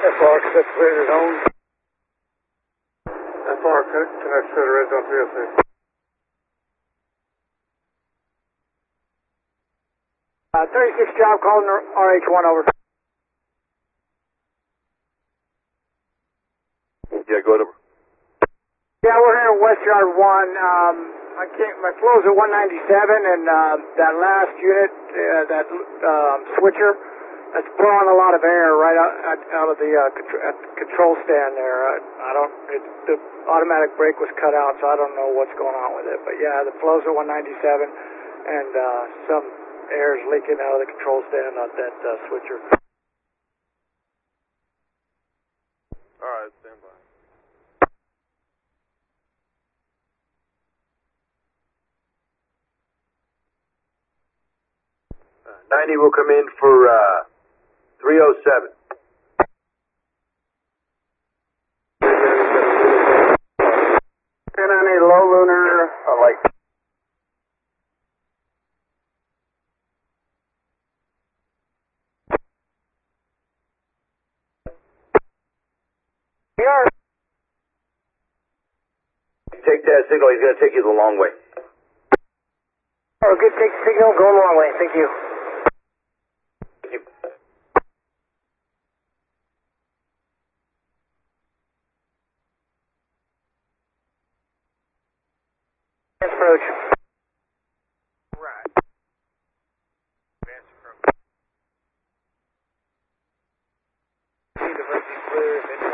FR, set clear to zone. FR, connect to the red zone 306. 36 job calling RH1 over. Yeah, go ahead. Yeah, we're here at West Yard 1. My flow's at 197, and that last unit, that switcher, that's blowing a lot of air right out of the at the control stand there. The automatic brake was cut out, so I don't know what's going on with it. But yeah, the flow's at 197, and some air is leaking out of the control stand on that switcher. All right, stand by. 90 will come in for 307. And I need low lunar, like. Take that signal, he's going to take you the long way. Oh, good, take the signal, go a long way, thank you. Approach. Right. Advance approach. See the version clear.